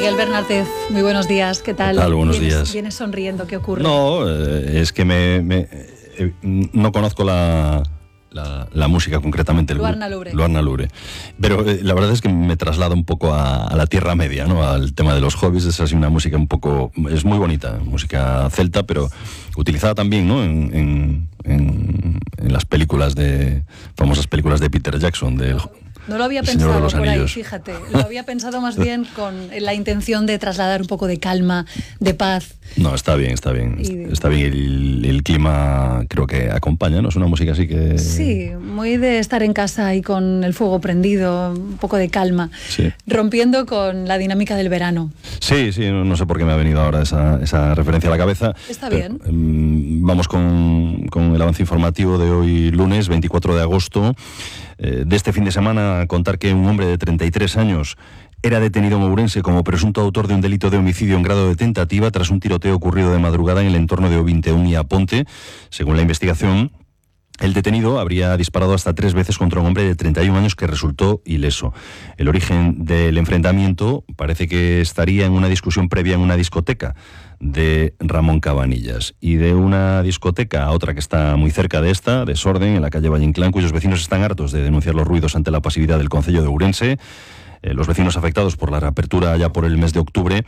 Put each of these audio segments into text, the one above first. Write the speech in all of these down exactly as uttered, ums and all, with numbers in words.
Miguel Bernardez, muy buenos días, ¿qué tal? ¿Qué tal? Buenos ¿Vienes, días. Vienes sonriendo, ¿qué ocurre? No, eh, es que me, me eh, no conozco la, la, la música concretamente. El Luarna Lure. Luarna Lure. Pero eh, la verdad es que me traslada un poco a, a la Tierra Media, ¿no? Al tema de los hobbies. Es así una música un poco, es muy bonita, música celta, pero utilizada también, ¿no? En, en, en, en las películas de, famosas películas de Peter Jackson, del... No lo había El Señor de pensado los por Anillos. ahí, fíjate. Lo había pensado más bien con la intención de trasladar un poco de calma, de paz. No, está bien, está bien. Y... Está bien, el, el clima creo que acompaña, ¿no? Es una música así que... Sí, muy de estar en casa y con el fuego prendido, un poco de calma, sí. Rompiendo con la dinámica del verano. Sí, sí, no, no sé por qué me ha venido ahora esa, esa referencia a la cabeza. Está pero, bien. Um, vamos con, con el avance informativo de hoy lunes, veinticuatro de agosto. Eh, de este fin de semana, contar que un hombre de treinta y tres años era detenido en Ourense como presunto autor de un delito de homicidio en grado de tentativa tras un tiroteo ocurrido de madrugada en el entorno de Ovinteún y Aponte. Según la investigación, el detenido habría disparado hasta tres veces contra un hombre de treinta y un años que resultó ileso. El origen del enfrentamiento parece que estaría en una discusión previa en una discoteca de Ramón Cabanillas, y de una discoteca a otra que está muy cerca de esta, Desorden, en la calle Valle Inclán, cuyos vecinos están hartos de denunciar los ruidos ante la pasividad del concello de Ourense. Eh, los vecinos afectados por la reapertura ya por el mes de octubre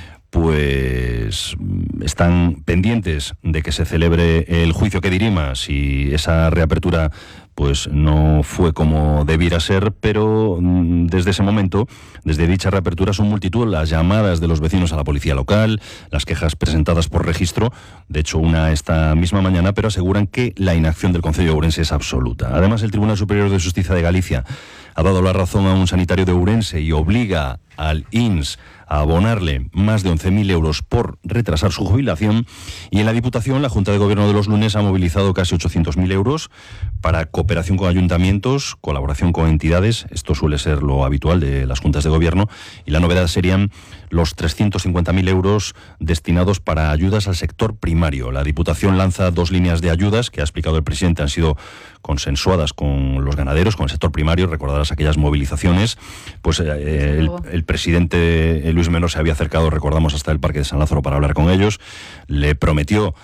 pues están pendientes de que se celebre el juicio que dirima si esa reapertura pues no fue como debiera ser, pero desde ese momento, desde dicha reapertura, son multitud las llamadas de los vecinos a la policía local, las quejas presentadas por registro, de hecho una esta misma mañana, pero aseguran que la inacción del concello de Ourense es absoluta. Además, el Tribunal Superior de Justicia de Galicia ha dado la razón a un sanitario de Ourense y obliga al I N S a abonarle más de once mil euros por retrasar su jubilación, y en la Diputación la Junta de Gobierno de los Lunes ha movilizado casi ochocientos mil euros para cooperación con ayuntamientos, colaboración con entidades. Esto suele ser lo habitual de las juntas de gobierno, y la novedad serían los trescientos cincuenta mil euros destinados para ayudas al sector primario. La Diputación lanza dos líneas de ayudas que ha explicado el presidente han sido consensuadas con los ganaderos, con el sector primario. Recordarás aquellas movilizaciones, pues eh, el, el presidente Luis Menor se había acercado, recordamos, hasta el Parque de San Lázaro para hablar con ellos, le prometió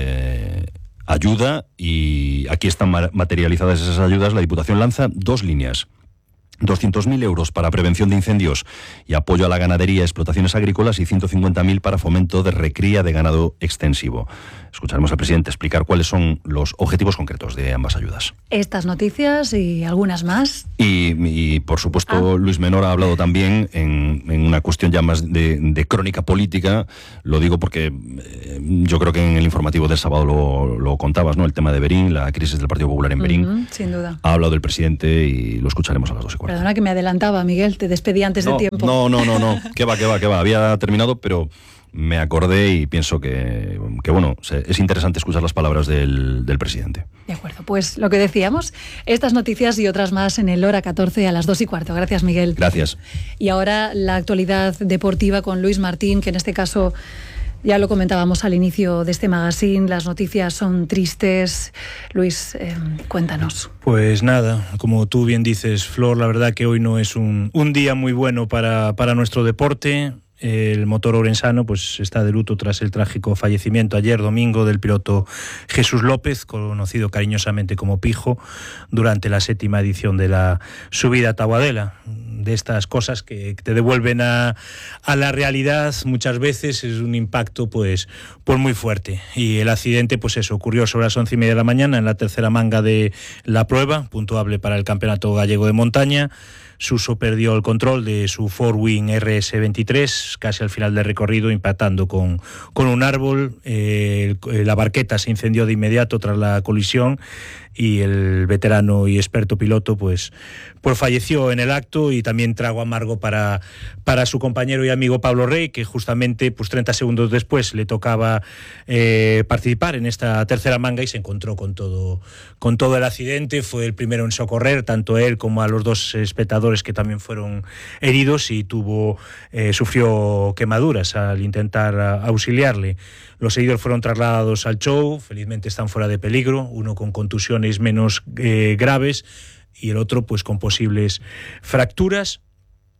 eh, ayuda, y aquí están materializadas esas ayudas. La Diputación lanza dos líneas: doscientos mil euros para prevención de incendios y apoyo a la ganadería y explotaciones agrícolas, y ciento cincuenta mil para fomento de recría de ganado extensivo. Escucharemos al presidente explicar cuáles son los objetivos concretos de ambas ayudas. Estas noticias y algunas más. Y, y por supuesto, ah. Luis Menor ha hablado también en, en una cuestión ya más de, de crónica política. Lo digo porque eh, yo creo que en el informativo del sábado lo, lo contabas, ¿no? El tema de Berín, la crisis del Partido Popular en Berín. Uh-huh, sin duda. Ha hablado el presidente y lo escucharemos a las dos y cuarto. Perdona que me adelantaba, Miguel, te despedí antes no, de tiempo. No, no, no, no, que va, que va, que va. Había terminado, pero me acordé y pienso que, que bueno, es interesante escuchar las palabras del, del presidente. De acuerdo, pues lo que decíamos, estas noticias y otras más en el Hora catorce a las dos y cuarto. Gracias, Miguel. Gracias. Y ahora la actualidad deportiva con Luis Martín, que en este caso ya lo comentábamos al inicio de este magazine, las noticias son tristes. Luis, eh, cuéntanos. Pues nada, como tú bien dices, Flor, la verdad que hoy no es un, un día muy bueno para, para nuestro deporte. El motor ourensano pues está de luto tras el trágico fallecimiento ayer domingo del piloto Jesús López, conocido cariñosamente como Pijo, durante la séptima edición de la subida a Taboadela. De estas cosas que te devuelven a, a la realidad muchas veces, es un impacto pues, pues muy fuerte. Y el accidente, pues eso, ocurrió sobre las once y media de la mañana en la tercera manga de la prueba, puntuable para el Campeonato Gallego de Montaña. Suso perdió el control de su Ford Wing R S veintitrés casi al final del recorrido, impactando con, con un árbol. Eh, la barqueta se incendió de inmediato tras la colisión, y el veterano y experto piloto pues, pues falleció en el acto. Y también trago amargo para, para su compañero y amigo Pablo Rey, que justamente pues treinta segundos después le tocaba eh, participar en esta tercera manga y se encontró con todo, con todo el accidente. Fue el primero en socorrer tanto a él como a los dos espectadores, que también fueron heridos, y tuvo eh, sufrió quemaduras al intentar auxiliarle. Los heridos fueron trasladados al show, felizmente están fuera de peligro, uno con contusiones menos eh, graves y el otro pues con posibles fracturas.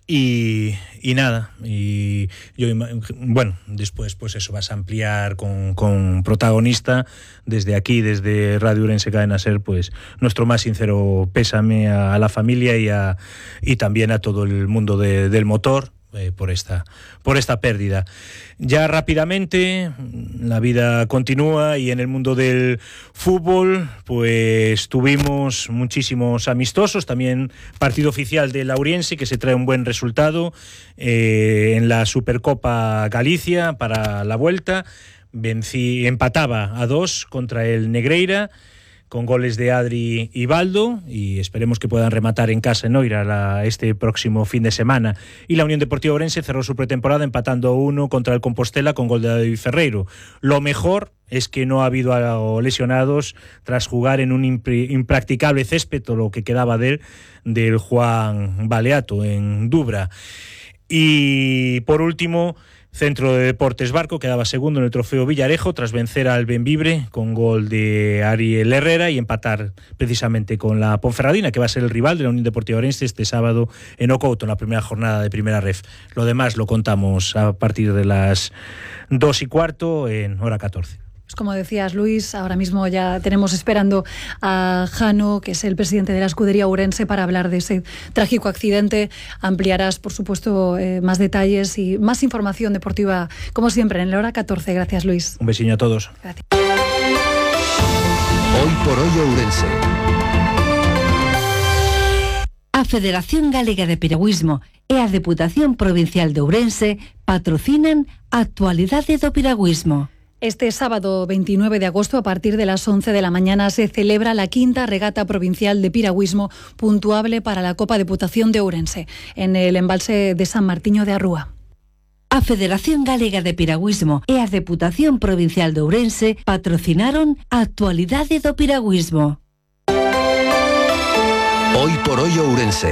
Y, y nada, y yo, bueno, después pues eso, vas a ampliar con, con protagonista. Desde aquí, desde Radio Ourense Cadena Ser, pues nuestro más sincero pésame a, a la familia y, a, y también a todo el mundo de, del motor. Eh, por esta por esta pérdida. Ya rápidamente, la vida continúa y en el mundo del fútbol pues tuvimos muchísimos amistosos, también partido oficial de Lauriense que se trae un buen resultado eh, en la Supercopa Galicia para la vuelta. Vencí, empataba a dos contra el Negreira, con goles de Adri y Baldo, y esperemos que puedan rematar en casa en Oira la, este próximo fin de semana. Y la Unión Deportiva Ourense cerró su pretemporada empatando uno contra el Compostela con gol de David Ferreiro. Lo mejor es que no ha habido lesionados tras jugar en un impracticable césped, o lo que quedaba de él, del Juan Baleato en Dubra. Y por último, Centro de Deportes Barco quedaba segundo en el Trofeo Villarejo tras vencer al Bembibre con gol de Ariel Herrera y empatar precisamente con la Ponferradina, que va a ser el rival de la Unión Deportiva Ourense este sábado en Ocouto, en la primera jornada de Primera Ref. Lo demás lo contamos a partir de las dos y cuarto en hora catorce. Pues como decías, Luis, ahora mismo ya tenemos esperando a Jano, que es el presidente de la escudería Ourense, para hablar de ese trágico accidente. Ampliarás, por supuesto, eh, más detalles y más información deportiva, como siempre, en la hora catorce. Gracias, Luis. Un besiño a todos. Gracias. Hoy por hoy Ourense. A Federación Galega de Piragüismo e a Deputación Provincial de Ourense patrocinan a Actualidade do Piragüismo. Este sábado veintinueve de agosto, a partir de las once de la mañana, se celebra la quinta regata provincial de piragüismo puntuable para la Copa Deputación de Ourense, en el embalse de San Martiño de Arrúa. A Federación Galega de Piragüismo e a Deputación Provincial de Ourense patrocinaron a Actualidade do Piragüismo. Hoy por hoy Ourense.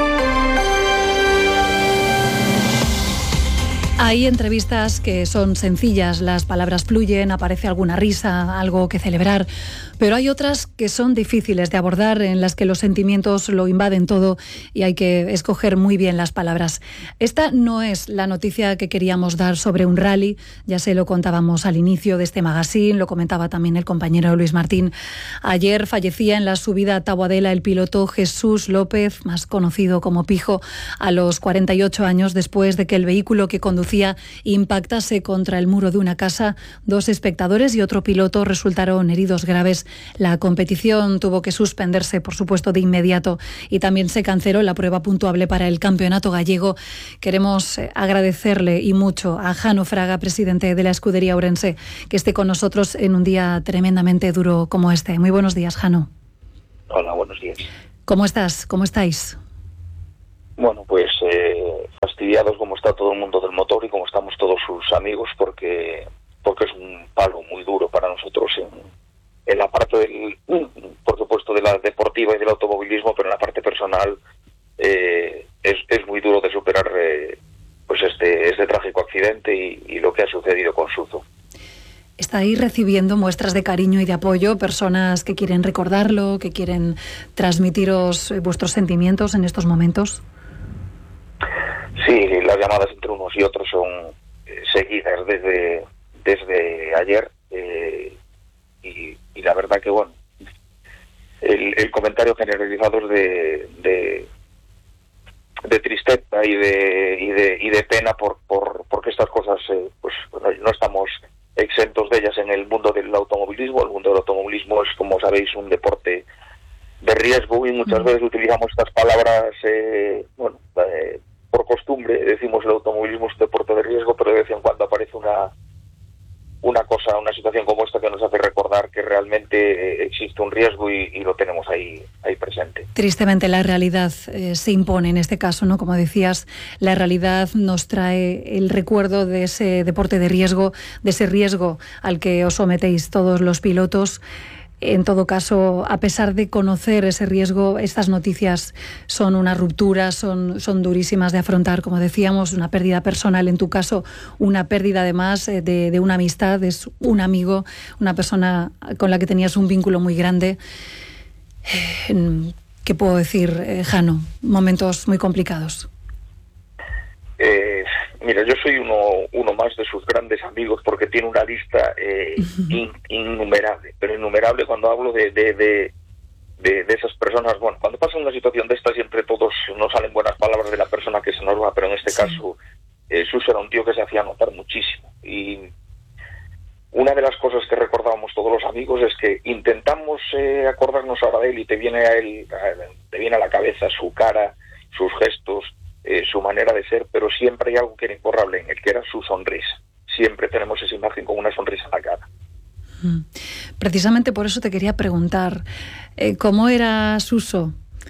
Hay entrevistas que son sencillas, las palabras fluyen, aparece alguna risa, algo que celebrar, pero hay otras que son difíciles de abordar, en las que los sentimientos lo invaden todo y hay que escoger muy bien las palabras. Esta no es la noticia que queríamos dar sobre un rally, ya se lo contábamos al inicio de este magazine, lo comentaba también el compañero Luis Martín. Ayer fallecía en la subida a Taboadela el piloto Jesús López, más conocido como Pijo, a los cuarenta y ocho años, después de que el vehículo que conducía impactase contra el muro de una casa. Dos espectadores y otro piloto resultaron heridos graves. La competición tuvo que suspenderse, por supuesto, de inmediato, y también se canceló la prueba puntuable para el campeonato gallego. Queremos agradecerle y mucho a Jano Fraga, presidente de la escudería Ourense, que esté con nosotros en un día tremendamente duro como este. Muy buenos días, Jano. Hola, buenos días. ¿Cómo estás? ¿Cómo estáis? Bueno, pues eh, fastidiados como está todo el mundo del motor y como estamos todos sus amigos, porque porque es un palo muy duro para nosotros en, en la parte del, por supuesto, de la deportiva y del automovilismo, pero en la parte personal eh, es, es muy duro de superar eh, pues este este trágico accidente y, y lo que ha sucedido con Suzo. ¿Estáis recibiendo muestras de cariño y de apoyo, personas que quieren recordarlo, que quieren transmitiros vuestros sentimientos en estos momentos? Sí, las llamadas entre unos y otros son eh, seguidas desde desde ayer eh, y, y la verdad que, bueno, el, el comentario generalizado es de, de de tristeza y de y de y de pena por por porque estas cosas eh, pues no estamos exentos de ellas en el mundo del automovilismo. El mundo del automovilismo es, como sabéis, un deporte de riesgo y muchas mm. veces utilizamos estas palabras eh, bueno eh, por costumbre. Decimos el automovilismo es un deporte de riesgo, pero de vez en cuando aparece una una cosa, una situación como esta que nos hace recordar que realmente existe un riesgo y, y lo tenemos ahí ahí presente. Tristemente la realidad eh, se impone en este caso, ¿no? Como decías, la realidad nos trae el recuerdo de ese deporte de riesgo, de ese riesgo al que os sometéis todos los pilotos. En todo caso, a pesar de conocer ese riesgo, estas noticias son una ruptura, son, son durísimas de afrontar, como decíamos, una pérdida personal, en tu caso, una pérdida además de, de una amistad, es un amigo, una persona con la que tenías un vínculo muy grande. ¿Qué puedo decir, Jano? Momentos muy complicados. Mira, yo soy uno uno más de sus grandes amigos porque tiene una lista eh, in, innumerable, pero innumerable cuando hablo de, de, de, de, de esas personas. Bueno, cuando pasa una situación de esta siempre todos nos salen buenas palabras de la persona que se nos va, pero en este sí. caso eh, Suso era un tío que se hacía notar muchísimo. Y una de las cosas que recordábamos todos los amigos es que intentamos eh, acordarnos ahora de él y te viene a él, a, te viene a la cabeza su cara, sus gestos, Eh, su manera de ser, pero siempre hay algo que era imborrable en él, que era su sonrisa. Siempre tenemos esa imagen con una sonrisa en la cara. Precisamente por eso te quería preguntar, eh, ¿cómo era Suso?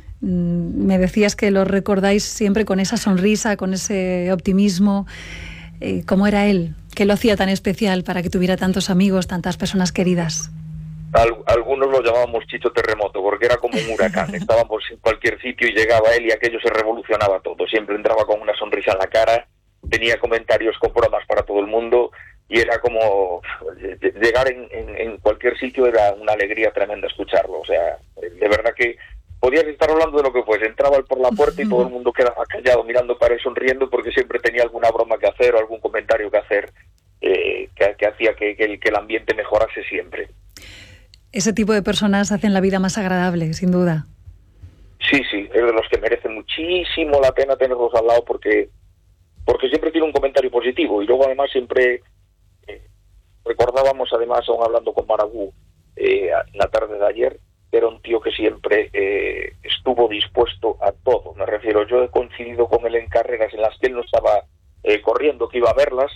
Mm, me decías que lo recordáis siempre con esa sonrisa, con ese optimismo. Eh, ¿Cómo era él? ¿Qué lo hacía tan especial para que tuviera tantos amigos, tantas personas queridas? Al, algunos lo llamábamos Chicho Terremoto, porque era como un huracán. Estábamos en cualquier sitio y llegaba él y aquello se revolucionaba todo. Siempre entraba con una sonrisa en la cara, tenía comentarios con bromas para todo el mundo y era como llegar en, en, en cualquier sitio era una alegría tremenda escucharlo. O sea, de verdad que podías estar hablando de lo que fuese, entraba él por la puerta y todo el mundo quedaba callado mirando para él sonriendo porque siempre tenía alguna broma que hacer o algún comentario que hacer eh, que, que hacía que, que, el, que el ambiente mejorase siempre. Ese tipo de personas hacen la vida más agradable, sin duda. Sí, sí, es de los que merece muchísimo la pena tenerlos al lado porque porque siempre tiene un comentario positivo y luego además siempre eh, recordábamos además, aún hablando con Maragú eh, en la tarde de ayer, que era un tío que siempre eh, estuvo dispuesto a todo. Me refiero, yo he coincidido con él en carreras en las que él no estaba eh, corriendo, que iba a verlas,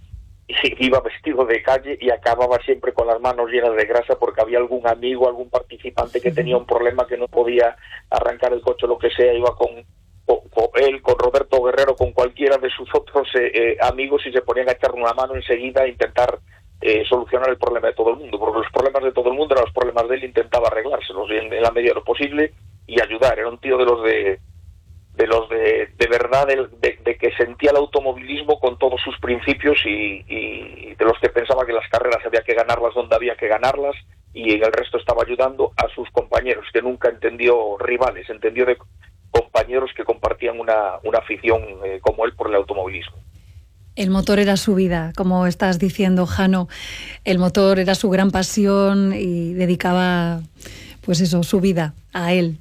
iba vestido de calle y acababa siempre con las manos llenas de grasa porque había algún amigo, algún participante que tenía un problema que no podía arrancar el coche o lo que sea, iba con, con, con él, con Roberto Guerrero, con cualquiera de sus otros eh, eh, amigos y se ponían a echarle una mano enseguida a intentar eh, solucionar el problema de todo el mundo, porque los problemas de todo el mundo eran los problemas de él, intentaba arreglárselos en, en la medida de lo posible y ayudar. Era un tío de los de de los de, de verdad, de, de, de que sentía el automovilismo con todos sus principios y, y de los que pensaba que las carreras había que ganarlas donde había que ganarlas y en el resto estaba ayudando a sus compañeros, que nunca entendió rivales, entendió de compañeros que compartían una, una afición eh, como él por el automovilismo. El motor era su vida, como estás diciendo, Jano. El motor era su gran pasión y dedicaba, pues eso, su vida a él.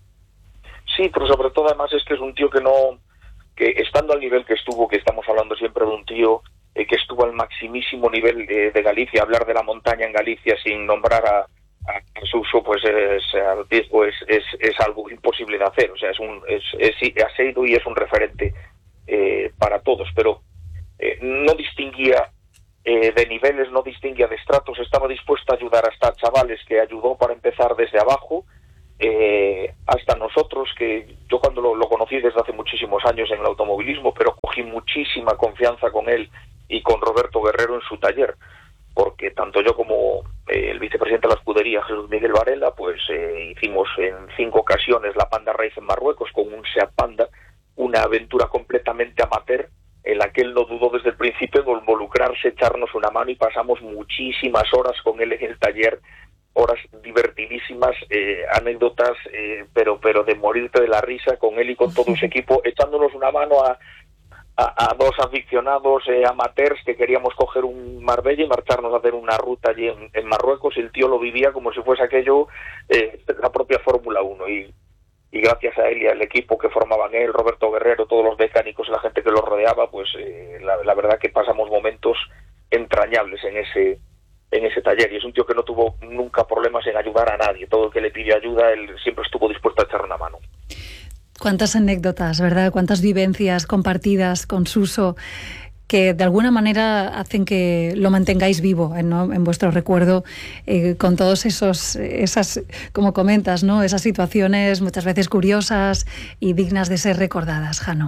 Sí, pero sobre todo además es que es un tío que no, que estando al nivel que estuvo, que estamos hablando siempre de un tío eh, que estuvo al maximísimo nivel de, de Galicia, hablar de la montaña en Galicia sin nombrar a, a Suso, pues es, pues es, es algo imposible de hacer. O sea, es un, es, es, ha sido y es un referente eh, para todos, pero eh, no distinguía eh, de niveles, no distinguía de estratos, estaba dispuesto a ayudar hasta a chavales que ayudó para empezar desde abajo. Eh, hasta nosotros, que yo cuando lo, lo conocí desde hace muchísimos años en el automovilismo, pero cogí muchísima confianza con él y con Roberto Guerrero en su taller, porque tanto yo como eh, el vicepresidente de la escudería, Jesús Miguel Varela, pues eh, hicimos en cinco ocasiones la Panda Race en Marruecos con un Seat Panda, una aventura completamente amateur en la que él no dudó desde el principio en involucrarse, echarnos una mano y pasamos muchísimas horas con él en el taller, horas divertidísimas, eh, anécdotas, eh, pero pero de morirte de la risa con él y con todo su equipo, echándonos una mano a, a, a dos aficionados eh, amateurs que queríamos coger un Marbella y marcharnos a hacer una ruta allí en, en Marruecos, y el tío lo vivía como si fuese aquello eh, la propia Fórmula uno, y, y gracias a él y al equipo que formaban él, Roberto Guerrero, todos los mecánicos y la gente que lo rodeaba, pues eh, la, la verdad que pasamos momentos entrañables en ese en ese taller, y es un tío que no tuvo nunca problemas en ayudar a nadie. Todo el que le pidió ayuda, él siempre estuvo dispuesto a echar una mano. Cuántas anécdotas, ¿verdad? Cuántas vivencias compartidas con Suso que de alguna manera hacen que lo mantengáis vivo, ¿no? En vuestro recuerdo, eh, con todos esos, esas, como comentas, ¿no? Esas situaciones muchas veces curiosas y dignas de ser recordadas, Jano.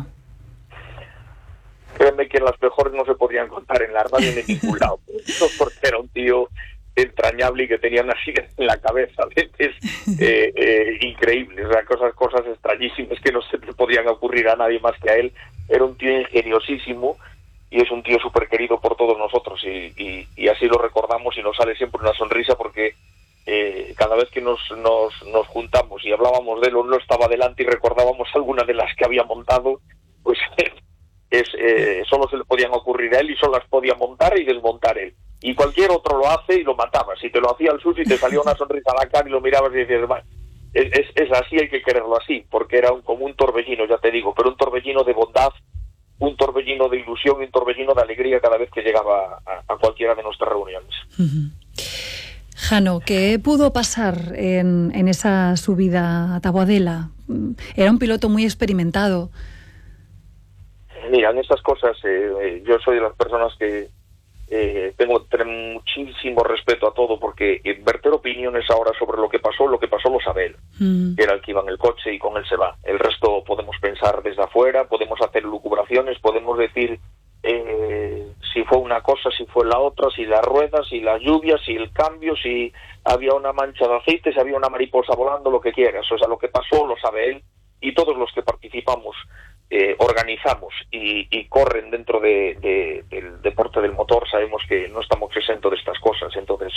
Créeme que las mejores no se podrían contar en la radio ni en ningún lado. Porque era un tío entrañable y que tenía una silla en la cabeza a veces eh, eh, increíbles, o sea, cosas, cosas extrañísimas que no se le podían ocurrir a nadie más que a él. Era un tío ingeniosísimo y es un tío súper querido por todos nosotros, y, y, y así lo recordamos, y nos sale siempre una sonrisa porque eh, cada vez que nos, nos, nos juntamos y hablábamos de él, uno estaba delante y recordábamos alguna de las que había montado, pues es eh, solo se le podían ocurrir a él y solo las podía montar y desmontar él. Y cualquier otro lo hace y lo mataba. Si te lo hacía al sucio y te salía una sonrisa a la cara y lo mirabas y decías, es, es, es así, hay que quererlo así, porque era un, como un torbellino, ya te digo, pero un torbellino de bondad, un torbellino de ilusión y un torbellino de alegría cada vez que llegaba a, a cualquiera de nuestras reuniones. Uh-huh. Jano, ¿qué pudo pasar en, en esa subida a Taboadela? Era un piloto muy experimentado. Mira, en estas cosas eh, yo soy de las personas que eh, tengo tener muchísimo respeto a todo, porque eh, verter opiniones ahora sobre lo que pasó, lo que pasó lo sabe él, mm. que era el que iba en el coche y con él se va. El resto podemos pensar desde afuera, podemos hacer lucubraciones, podemos decir eh, si fue una cosa, si fue la otra, si las ruedas, si las lluvias, si el cambio, si había una mancha de aceite, si había una mariposa volando, lo que quieras. O sea, lo que pasó lo sabe él, y todos los que participamos Eh, organizamos y, y corren dentro de, de, del deporte del motor, sabemos que no estamos exentos de estas cosas. Entonces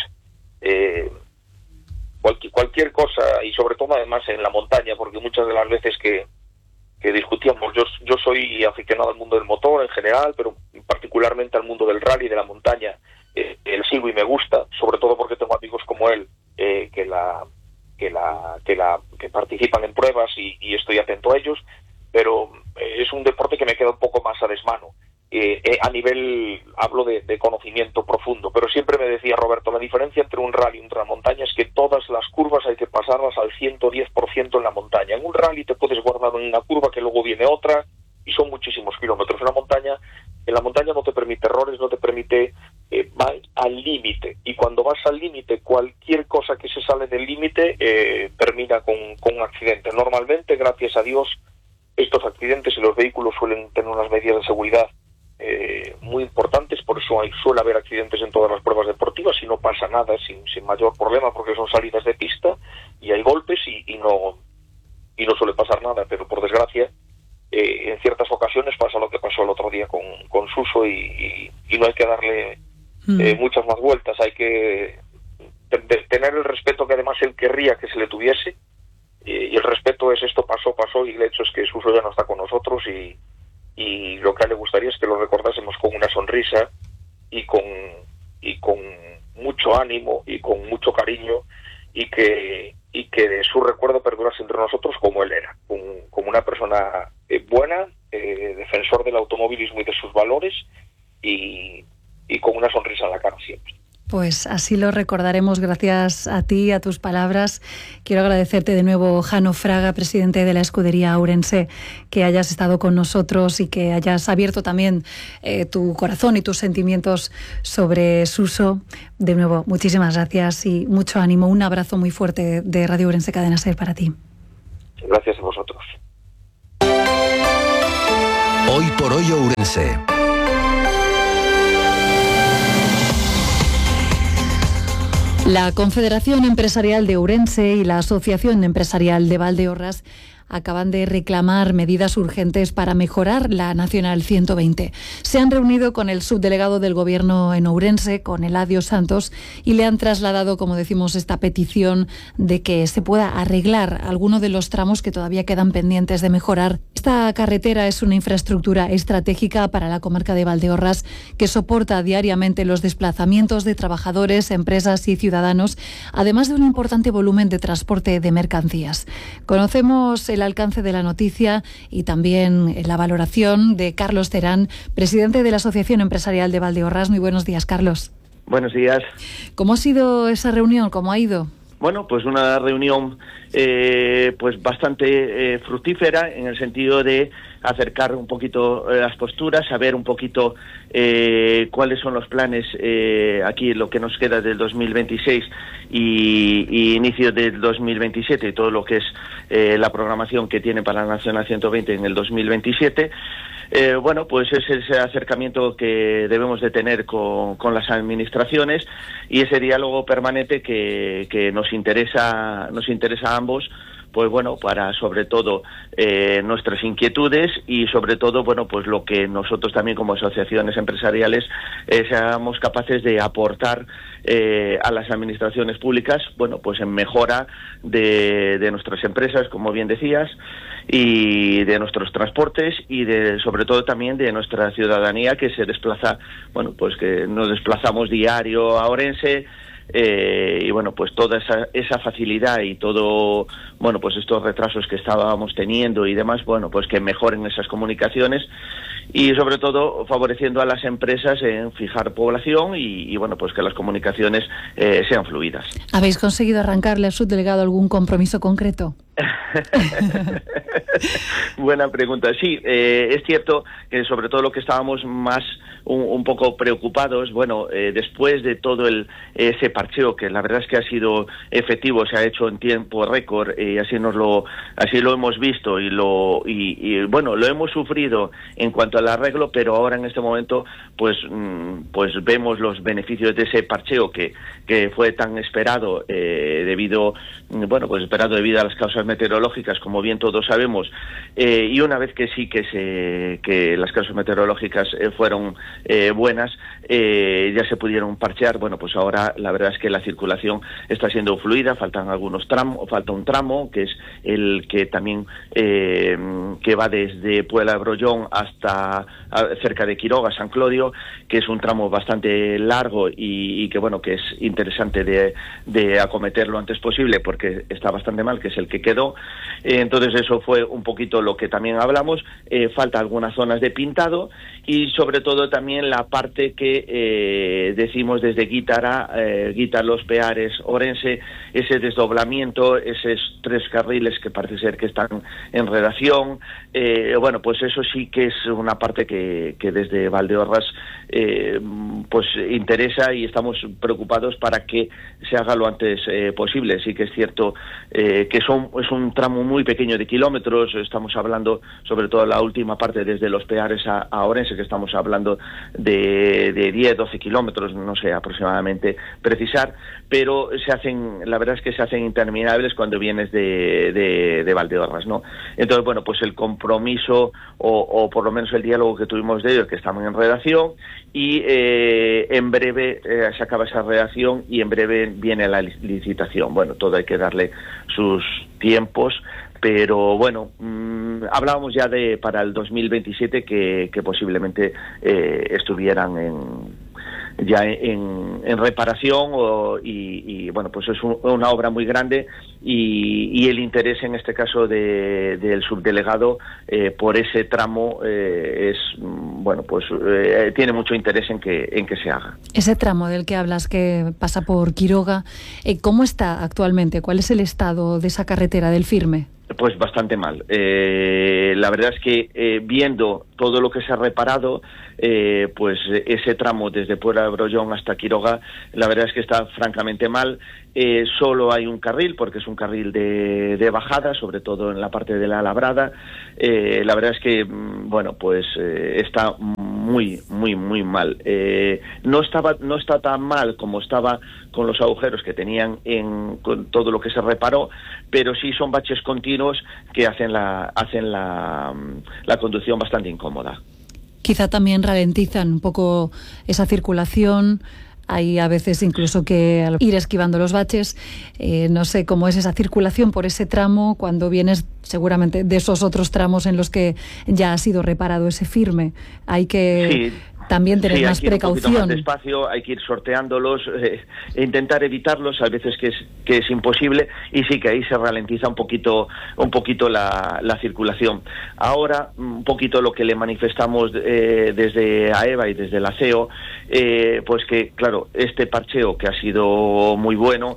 eh, cualquier, cualquier cosa, y sobre todo además en la montaña, porque muchas de las veces que, que discutíamos, yo, yo soy aficionado al mundo del motor en general, pero particularmente al mundo del rally, de la montaña, eh, el sigo y me gusta, sobre todo porque tengo amigos como él eh, que la que la que la que participan en pruebas y, y estoy atento a ellos, pero eh, es un deporte que me queda un poco más a desmano. Eh, eh, a nivel, hablo de, de conocimiento profundo, pero siempre me decía Roberto, la diferencia entre un rally y una montaña es que todas las curvas hay que pasarlas al ciento diez por ciento en la montaña. En un rally te puedes guardar en una curva que luego viene otra y son muchísimos kilómetros. En la montaña, en la montaña no te permite errores, no te permite, eh, va al límite, y cuando vas al límite, cualquier cosa que se sale del límite eh, termina con, con un accidente. Normalmente, gracias a Dios, estos accidentes en los vehículos suelen tener unas medidas de seguridad eh, muy importantes, por eso hay, suele haber accidentes en todas las pruebas deportivas y no pasa nada sin, sin mayor problema, porque son salidas de pista y hay golpes y, y no y no suele pasar nada. Pero por desgracia eh, en ciertas ocasiones pasa lo que pasó el otro día con, con Suso, y, y, y no hay que darle eh, muchas más vueltas. Hay que te, tener el respeto que además él querría que se le tuviese. Y el respeto es esto, pasó, pasó, y el hecho es que Suso ya no está con nosotros, y, y lo que a él le gustaría es que lo recordásemos con una sonrisa y con y con mucho ánimo y con mucho cariño, y que y que su recuerdo perdurase entre nosotros como él era, un, como una persona eh, buena, eh, defensor del automovilismo y de sus valores, y, y con una sonrisa en la cara siempre. Pues así lo recordaremos, gracias a ti, a tus palabras. Quiero agradecerte de nuevo, Jano Fraga, presidente de la Escudería Ourense, que hayas estado con nosotros y que hayas abierto también eh, tu corazón y tus sentimientos sobre Suso. De nuevo, muchísimas gracias y mucho ánimo. Un abrazo muy fuerte de Radio Ourense Cadena SER para ti. Gracias a vosotros. Hoy por hoy Ourense. La Confederación Empresarial de Ourense y la Asociación Empresarial de Valdeorras acaban de reclamar medidas urgentes para mejorar la Nacional ciento veinte. Se han reunido con el subdelegado del Gobierno en Ourense, con Eladio Santos, y le han trasladado, como decimos, esta petición de que se pueda arreglar alguno de los tramos que todavía quedan pendientes de mejorar. Esta carretera es una infraestructura estratégica para la comarca de Valdeorras que soporta diariamente los desplazamientos de trabajadores, empresas y ciudadanos, además de un importante volumen de transporte de mercancías. Conocemos el alcance de la noticia y también la valoración de Carlos Terán, presidente de la Asociación Empresarial de Valdeorras. Muy buenos días, Carlos. Buenos días. ¿Cómo ha sido esa reunión? ¿Cómo ha ido? Bueno, pues una reunión eh, pues bastante eh, fructífera, en el sentido de acercar un poquito eh, las posturas, saber un poquito eh, cuáles son los planes eh, aquí, lo que nos queda del dos mil veintiséis y, y inicio del dos mil veintisiete, y todo lo que es eh, la programación que tiene para la Nacional ciento veinte en el dos mil veintisiete. Eh, bueno, pues es ese acercamiento que debemos de tener con, con las administraciones, y ese diálogo permanente que, que nos interesa, nos interesa a ambos, pues bueno, para sobre todo eh, nuestras inquietudes y sobre todo, bueno, pues lo que nosotros también como asociaciones empresariales eh, seamos capaces de aportar eh, a las administraciones públicas, bueno, pues en mejora de, de nuestras empresas, como bien decías, y de nuestros transportes y de sobre todo también de nuestra ciudadanía que se desplaza, bueno, pues que nos desplazamos diario a Ourense. Eh, y bueno, pues toda esa, esa facilidad y todo, bueno, pues estos retrasos que estábamos teniendo y demás, bueno, pues que mejoren esas comunicaciones y sobre todo favoreciendo a las empresas en fijar población y, y bueno, pues que las comunicaciones eh, sean fluidas. ¿Habéis conseguido arrancarle al subdelegado algún compromiso concreto? Buena pregunta. Sí, eh, es cierto que sobre todo lo que estábamos más un, un poco preocupados, bueno, eh, después de todo el ese parcheo que la verdad es que ha sido efectivo, se ha hecho en tiempo récord y así nos lo así lo hemos visto y lo y, y bueno, lo hemos sufrido en cuanto al arreglo, pero ahora en este momento pues mm, pues vemos los beneficios de ese parcheo que que fue tan esperado eh, debido bueno, pues esperado debido a las causas meteorológicas, como bien todos sabemos, eh, y una vez que sí que se que las causas meteorológicas eh, fueron eh, buenas, eh, ya se pudieron parchear. Bueno, pues ahora la verdad es que la circulación está siendo fluida, faltan algunos tramos, falta un tramo que es el que también eh, que va desde Puebla de Brollón hasta a, cerca de Quiroga, San Clodio, que es un tramo bastante largo y, y que bueno, que es interesante de, de acometer lo antes posible porque está bastante mal, que es el que quedó. Eh, entonces eso fue un poquito lo que también hablamos. Eh, falta algunas zonas de pintado y sobre todo también la parte que eh, decimos desde Guítara, eh, Guítara, Los Peares, Ourense, ese desdoblamiento, esos tres carriles que parece ser que están en redacción. Eh, bueno, pues eso sí que es una parte que, que desde Valdeorras eh, pues interesa y estamos preocupados para que se haga lo antes eh, posible. Sí que es cierto eh, que son, es un tramo muy pequeño de kilómetros, estamos hablando sobre todo la última parte desde Los Peares a, a Ourense, que estamos hablando de, de diez, doce kilómetros, no sé aproximadamente precisar, pero se hacen, la verdad es que se hacen interminables cuando vienes de, de, de Valdeorras, ¿no? Entonces, bueno, pues el compromiso o, o por lo menos el diálogo que tuvimos de ellos, que estamos en redacción y eh, en breve eh, se acaba esa redacción y en breve viene la licitación. Bueno, todo hay que darle sus tiempos, pero bueno, mmm, hablábamos ya de para el dos mil veintisiete que, que posiblemente eh, estuvieran en ya en, en reparación o, y, y bueno, pues es un, una obra muy grande y, y el interés en este caso de, del subdelegado eh, por ese tramo eh, es bueno, pues eh, tiene mucho interés en que en que se haga. Ese tramo del que hablas que pasa por Quiroga, eh, ¿cómo está actualmente? ¿Cuál es el estado de esa carretera del Firme? Pues bastante mal. Eh, la verdad es que eh, viendo todo lo que se ha reparado, eh, pues ese tramo desde Puebla de Brollón hasta Quiroga, la verdad es que está francamente mal. Eh, solo hay un carril, porque es un carril de, de bajada, sobre todo en la parte de la labrada. Eh, la verdad es que, bueno, pues eh, está muy, muy, muy mal. Eh, no estaba, no está tan mal como estaba con los agujeros que tenían en con todo lo que se reparó, pero sí son baches continuos que hacen la, hacen la, la conducción bastante incómoda. Quizá también ralentizan un poco esa circulación. Hay a veces incluso que al ir esquivando los baches, eh, no sé cómo es esa circulación por ese tramo cuando vienes seguramente de esos otros tramos en los que ya ha sido reparado ese Firme. Hay que sí. también tener sí, más hay que ir precaución. Un poquito más despacio, hay que ir sorteándolos eh, e intentar evitarlos, a veces que es que es imposible, y sí que ahí se ralentiza un poquito un poquito la, la circulación. Ahora, un poquito lo que le manifestamos eh, desde AEVA y desde la C E O, eh, pues que, claro, este parcheo que ha sido muy bueno,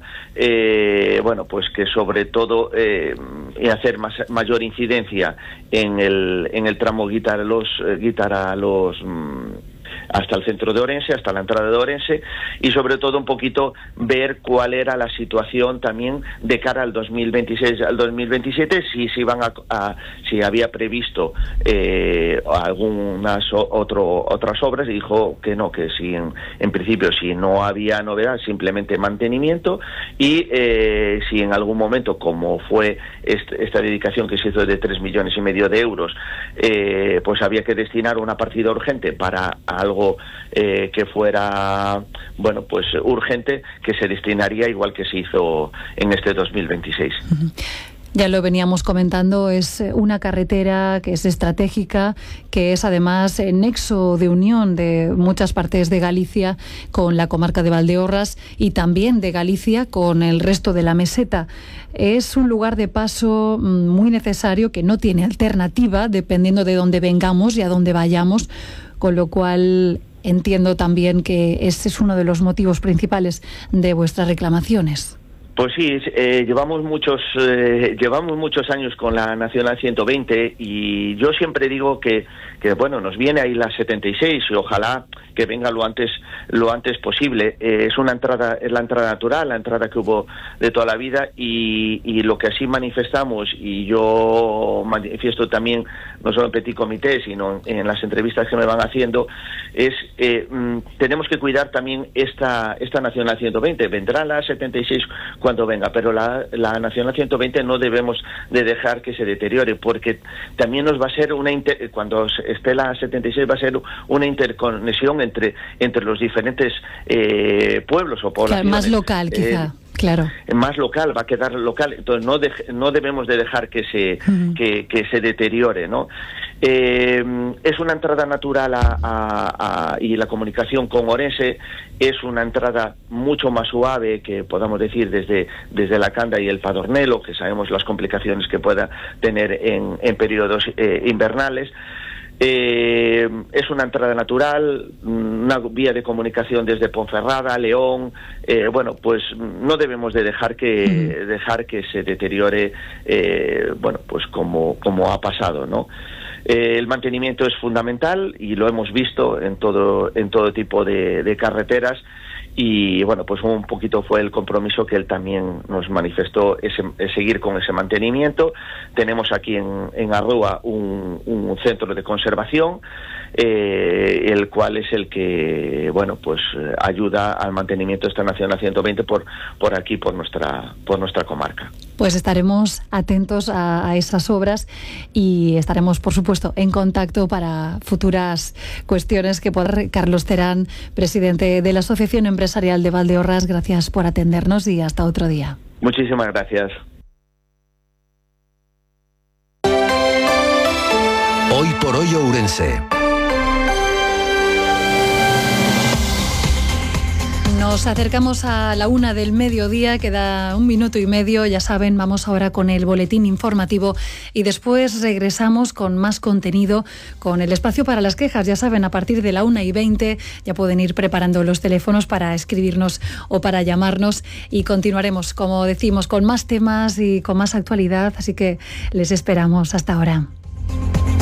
eh, bueno, pues que sobre todo eh, hacer más, mayor incidencia en el en el tramo Guítara los Guítara los hasta el centro de Orense, hasta la entrada de Orense, y sobre todo un poquito ver cuál era la situación también de cara al dos mil veintiséis, al dos mil veintisiete, si se iban a, a si había previsto eh, algunas otro, otras obras, y dijo que no, que si en, en principio si no había novedad, simplemente mantenimiento, y eh, si en algún momento, como fue este, esta dedicación que se hizo de tres millones y medio de euros, eh, pues había que destinar una partida urgente para algo eh, que fuera, bueno, pues urgente, que se destinaría igual que se hizo en este dos mil veintiséis. Uh-huh. Ya lo veníamos comentando, es una carretera que es estratégica, que es además el nexo de unión de muchas partes de Galicia con la comarca de Valdeorras y también de Galicia con el resto de la meseta. Es un lugar de paso muy necesario que no tiene alternativa dependiendo de dónde vengamos y a dónde vayamos, con lo cual entiendo también que ese es uno de los motivos principales de vuestras reclamaciones. Pues sí, eh, llevamos muchos eh, llevamos muchos años con la Nacional ciento veinte, y yo siempre digo que, que bueno, nos viene ahí la setenta y seis y ojalá que venga lo antes lo antes posible. Eh, es una entrada, es la entrada natural, la entrada que hubo de toda la vida, y, y lo que así manifestamos, y yo manifiesto también no solo en Petit Comité, sino en, en las entrevistas que me van haciendo, es eh, mm, tenemos que cuidar también esta esta Nacional ciento veinte. Vendrá la setenta y seis cuando venga, pero la, la Nacional ciento veinte no debemos de dejar que se deteriore, porque también nos va a ser una inter, cuando esté la setenta y seis va a ser una interconexión entre entre los diferentes eh, pueblos o poblaciones. Claro, más local, quizá. Eh, Claro. Más local, va a quedar local, entonces no de, no debemos de dejar que se uh-huh. que, que se deteriore, ¿no? Eh, es una entrada natural a, a, a, y la comunicación con Orense es una entrada mucho más suave que podamos decir desde desde la Canda y el Padornelo, que sabemos las complicaciones que pueda tener en, en periodos eh, invernales. Eh, es una entrada natural, una vía de comunicación desde Ponferrada, León. Eh, bueno, pues no debemos de dejar que uh-huh. dejar que se deteriore, eh, bueno, pues como como ha pasado, ¿no? Eh, el mantenimiento es fundamental y lo hemos visto en todo en todo tipo de, de carreteras. Y bueno, pues un poquito fue el compromiso que él también nos manifestó, ese, es seguir con ese mantenimiento. Tenemos aquí en, en Arrúa un, un centro de conservación, eh, el cual es el que, bueno, pues ayuda al mantenimiento de esta Nacional ciento veinte por, por aquí, por nuestra, por nuestra comarca. Pues estaremos atentos a, a esas obras y estaremos, por supuesto, en contacto para futuras cuestiones que pueda. Carlos Terán, presidente de la Asociación Empresarial de Valdeorras, gracias por atendernos y hasta otro día. Muchísimas gracias. Hoy por hoy Ourense. Nos acercamos a la una del mediodía, queda un minuto y medio, ya saben, vamos ahora con el boletín informativo y después regresamos con más contenido, con el espacio para las quejas. Ya saben, a partir de la una y veinte ya pueden ir preparando los teléfonos para escribirnos o para llamarnos y continuaremos, como decimos, con más temas y con más actualidad, así que les esperamos. Hasta ahora.